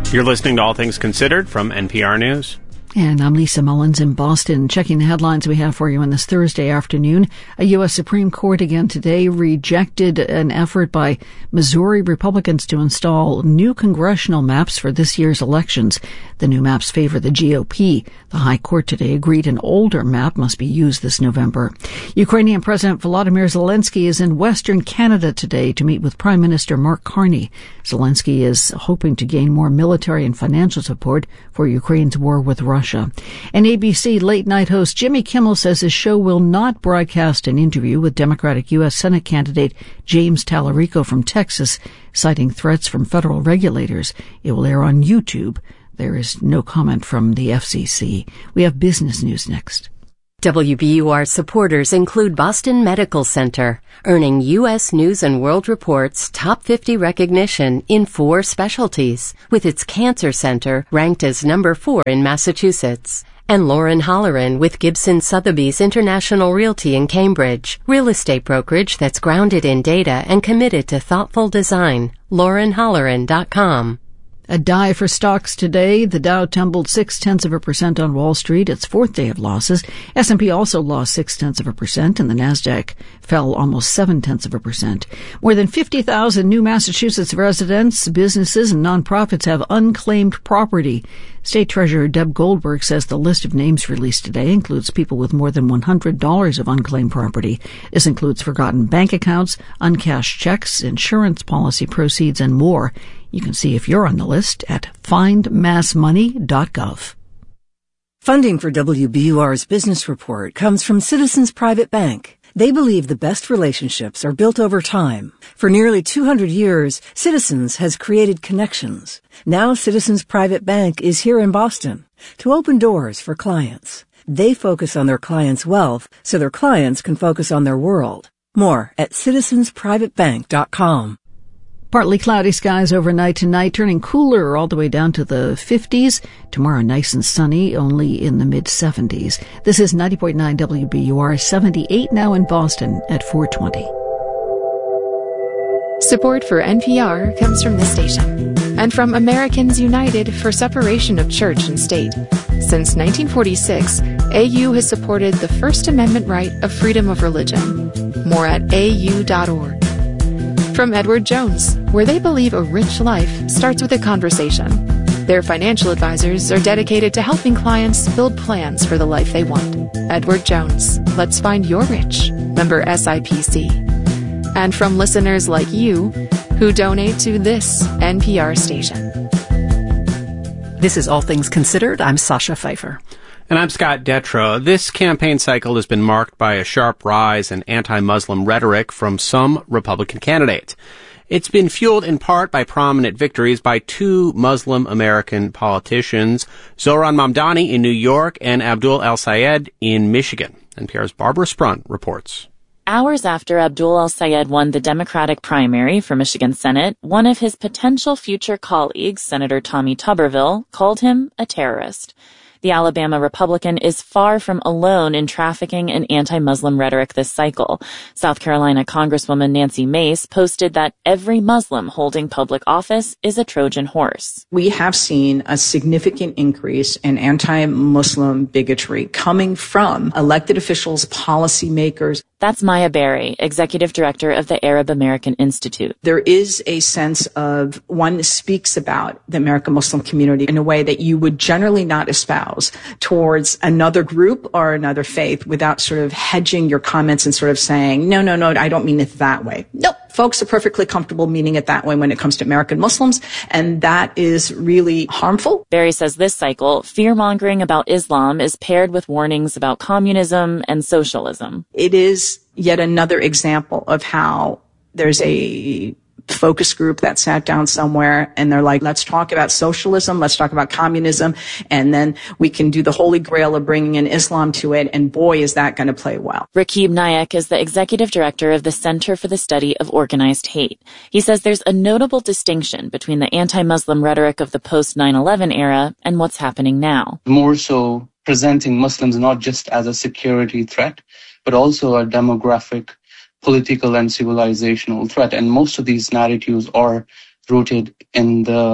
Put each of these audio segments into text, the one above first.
You're listening to All Things Considered from NPR News. And I'm Lisa Mullins in Boston, checking the headlines we have for you on this Thursday afternoon. A U.S. Supreme Court again today rejected an effort by Missouri Republicans to install new congressional maps for this year's elections. The new maps favor the GOP. The High Court today agreed an older map must be used this November. Ukrainian President Volodymyr Zelensky is in Western Canada today to meet with Prime Minister Mark Carney. Zelensky is hoping to gain more military and financial support for Ukraine's war with Russia. And ABC late-night host Jimmy Kimmel says his show will not broadcast an interview with Democratic U.S. Senate candidate James Tallarico from Texas, citing threats from federal regulators. It will air on YouTube. There is no comment from the FCC. We have business news next. WBUR supporters include Boston Medical Center, earning U.S. News and World Report's top 50 recognition in 4 specialties, with its Cancer Center ranked as number 4 in Massachusetts. And Lauren Holleran with Gibson Sotheby's International Realty in Cambridge, real estate brokerage that's grounded in data and committed to thoughtful design. LaurenHolleran.com. A dive for stocks today. The Dow tumbled 0.6% on Wall Street, its 4th day of losses. S&P also lost 0.6%, and the Nasdaq fell almost 0.7%. More than 50,000 new Massachusetts residents, businesses, and nonprofits have unclaimed property. State Treasurer Deb Goldberg says the list of names released today includes people with more than $100 of unclaimed property. This includes forgotten bank accounts, uncashed checks, insurance policy proceeds, and more. You can see if you're on the list at findmassmoney.gov. Funding for WBUR's Business Report comes from Citizens Private Bank. They believe the best relationships are built over time. For nearly 200 years, Citizens has created connections. Now Citizens Private Bank is here in Boston to open doors for clients. They focus on their clients' wealth so their clients can focus on their world. More at citizensprivatebank.com. Partly cloudy skies overnight tonight, turning cooler all the way down to the 50s. Tomorrow, nice and sunny, only in the mid-70s. This is 90.9 WBUR, 78 now in Boston at 4:20. Support for NPR comes from this station and from Americans United for Separation of Church and State. Since 1946, AU has supported the First Amendment right of freedom of religion. More at au.org. From Edward Jones, where they believe a rich life starts with a conversation. Their financial advisors are dedicated to helping clients build plans for the life they want. Edward Jones, let's find your rich. Member SIPC. And from listeners like you, who donate to this NPR station. This is All Things Considered. I'm Sasha Pfeiffer. And I'm Scott Detrow. This campaign cycle has been marked by a sharp rise in anti-Muslim rhetoric from some Republican candidates. It's been fueled in part by prominent victories by 2 Muslim American politicians, Zohran Mamdani in New York and Abdul El-Sayed in Michigan. NPR's Barbara Sprunt reports. Hours after Abdul El-Sayed won the Democratic primary for Michigan Senate, one of his potential future colleagues, Senator Tommy Tuberville, called him a terrorist. The Alabama Republican is far from alone in trafficking and anti-Muslim rhetoric this cycle. South Carolina Congresswoman Nancy Mace posted that every Muslim holding public office is a Trojan horse. We have seen a significant increase in anti-Muslim bigotry coming from elected officials, policymakers. That's Maya Berry, executive director of the Arab American Institute. There is a sense of one speaks about the American Muslim community in a way that you would generally not espouse towards another group or another faith without sort of hedging your comments and sort of saying, no, I don't mean it that way. Nope. Folks are perfectly comfortable meaning it that way when it comes to American Muslims, and that is really harmful. Berry says this cycle, fear-mongering about Islam is paired with warnings about communism and socialism. It is yet another example of how there's a focus group that sat down somewhere and they're like, let's talk about socialism, let's talk about communism, and then we can do the holy grail of bringing in Islam to it, and boy, is that going to play well. Rakib Nayak is the executive director of the Center for the Study of Organized Hate. He says there's a notable distinction between the anti-Muslim rhetoric of the post-9/11 era and what's happening now. More so presenting Muslims not just as a security threat, but also a demographic, political and civilizational threat. And most of these narratives are rooted in the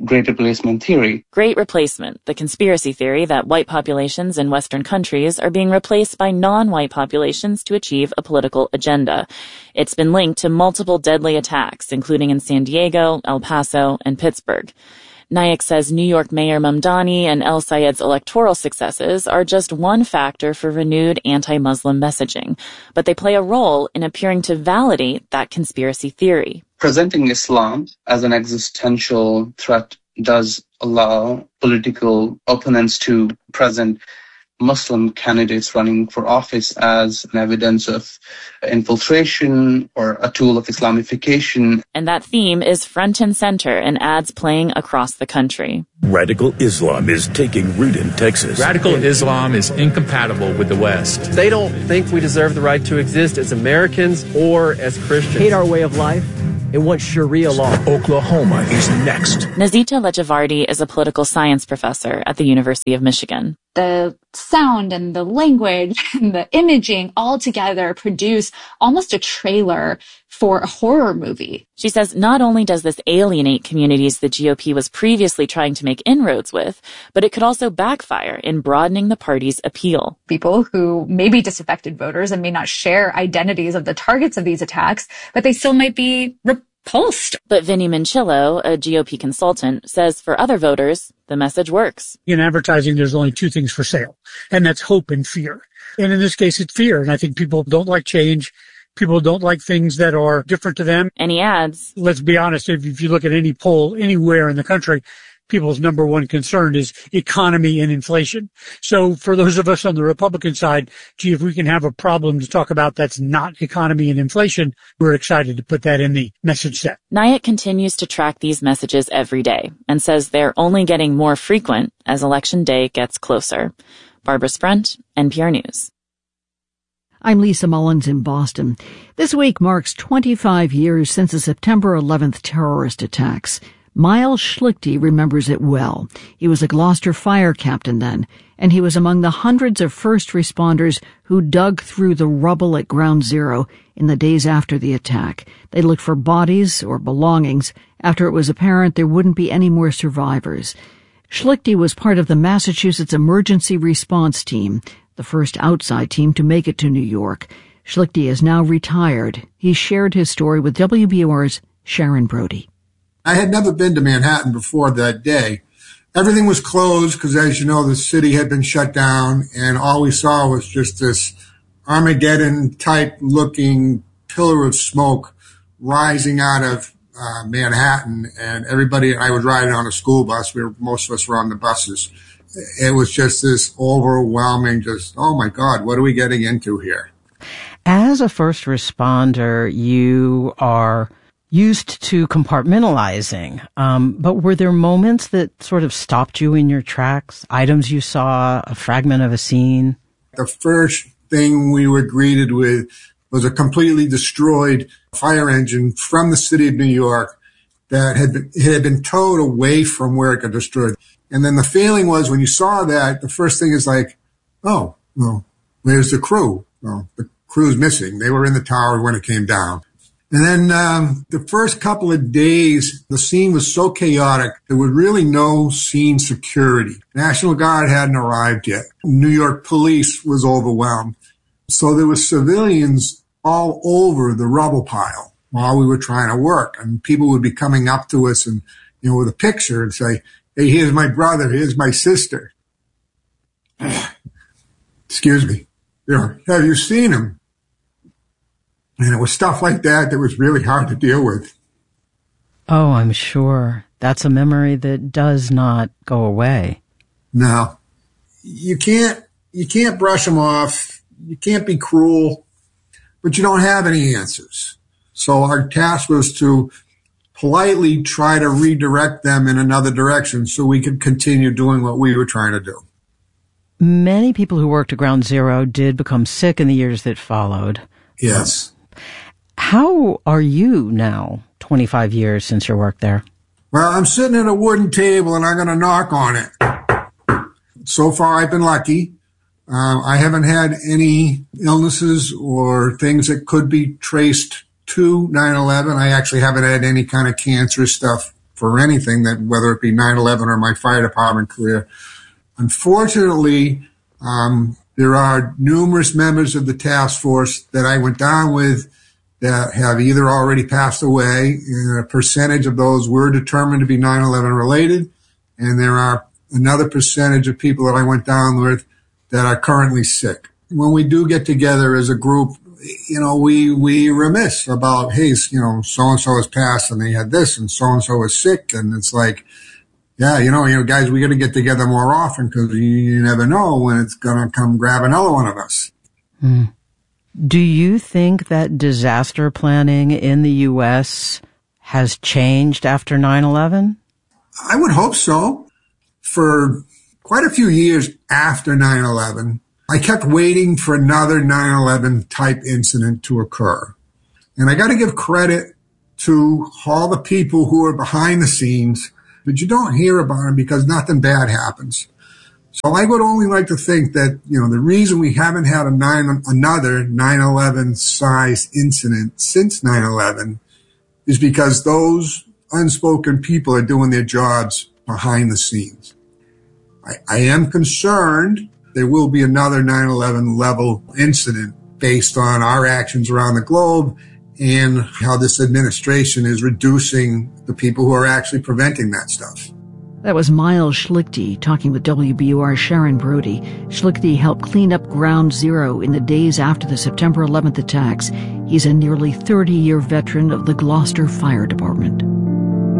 Great Replacement theory. Great Replacement, the conspiracy theory that white populations in Western countries are being replaced by non-white populations to achieve a political agenda. It's been linked to multiple deadly attacks, including in San Diego, El Paso, and Pittsburgh. Nayak says New York Mayor Mamdani and El Sayed's electoral successes are just one factor for renewed anti-Muslim messaging, but they play a role in appearing to validate that conspiracy theory. Presenting Islam as an existential threat does allow political opponents to present Muslim candidates running for office as an evidence of infiltration or a tool of Islamification. And that theme is front and center in ads playing across the country. Radical Islam is taking root in Texas. Radical Islam is incompatible with the West. They don't think we deserve the right to exist as Americans or as Christians. Hate our way of life and want Sharia law. Oklahoma is next. Nazita Lejavardi is a political science professor at the University of Michigan. The sound and the language and the imaging all together produce almost a trailer for a horror movie. She says not only does this alienate communities the GOP was previously trying to make inroads with, but it could also backfire in broadening the party's appeal. People who may be disaffected voters and may not share identities of the targets of these attacks, but they still might be repulsed. But Vinny Minchillo, a GOP consultant, says for other voters, the message works. In advertising, there's only two things for sale, and that's hope and fear. And in this case, it's fear. And I think people don't like change. People don't like things that are different to them. And he adds, let's be honest, if you look at any poll anywhere in the country, people's number one concern is economy and inflation. So for those of us on the Republican side, gee, if we can have a problem to talk about that's not economy and inflation, we're excited to put that in the message set. Nayak continues to track these messages every day and says they're only getting more frequent as Election Day gets closer. Barbara Sprent, NPR News. I'm Lisa Mullins in Boston. This week marks 25 years since the September 11th terrorist attacks. Miles Schlichte remembers it well. He was a Gloucester fire captain then, and he was among the hundreds of first responders who dug through the rubble at Ground Zero in the days after the attack. They looked for bodies or belongings after it was apparent there wouldn't be any more survivors. Schlichte was part of the Massachusetts Emergency Response Team, the first outside team to make it to New York. Schlichte is now retired. He shared his story with WBUR's Sharon Brody. I had never been to Manhattan before that day. Everything was closed because, as you know, the city had been shut down, and all we saw was just this Armageddon-type looking pillar of smoke rising out of Manhattan, and everybody, I was riding on a school bus. Most of us were on the buses. It was just this overwhelming, oh my God, what are we getting into here? As a first responder, you are used to compartmentalizing, but were there moments that sort of stopped you in your tracks? Items you saw, a fragment of a scene? The first thing we were greeted with was a completely destroyed fire engine from the city of New York that had been towed away from where it got destroyed. And then the feeling was, when you saw that, the first thing is like, oh, well, where's the crew? Well, the crew's missing. They were in the tower when it came down. And then the first couple of days, the scene was so chaotic, there was really no scene security. National Guard hadn't arrived yet. New York police was overwhelmed. So there were civilians all over the rubble pile while we were trying to work. And people would be coming up to us and, with a picture and say, hey, here's my brother, here's my sister. Excuse me. Have you seen him? And it was stuff like that was really hard to deal with. Oh, I'm sure. That's a memory that does not go away. No. You can't brush them off. You can't be cruel, but you don't have any answers. So our task was to politely try to redirect them in another direction so we could continue doing what we were trying to do. Many people who worked at Ground Zero did become sick in the years that followed. Yes. How are you now, 25 years since your work there? Well, I'm sitting at a wooden table and I'm going to knock on it. So far, I've been lucky. I haven't had any illnesses or things that could be traced to 9/11. I actually haven't had any kind of cancerous stuff for anything, that whether it be 9/11 or my fire department career. Unfortunately, there are numerous members of the task force that I went down with that have either already passed away, and a percentage of those were determined to be 9/11 related, and there are another percentage of people that I went down with that are currently sick. When we do get together as a group, we reminisce about, hey, so-and-so has passed and they had this, and so-and-so is sick, and it's like, yeah, guys, we got to get together more often because you never know when it's going to come grab another one of us. Mm. Do you think that disaster planning in the U.S. has changed after 9/11? I would hope so. For quite a few years after 9/11, I kept waiting for another 9/11 type incident to occur. And I got to give credit to all the people who are behind the scenes, but you don't hear about them because nothing bad happens. So I would only like to think that, the reason we haven't had another 9/11 size incident since 9/11 is because those unspoken people are doing their jobs behind the scenes. I am concerned there will be another 9/11 level incident based on our actions around the globe and how this administration is reducing the people who are actually preventing that stuff. That was Miles Schlichte talking with WBUR's Sharon Brody. Schlichte helped clean up Ground Zero in the days after the September 11th attacks. He's a nearly 30-year veteran of the Gloucester Fire Department.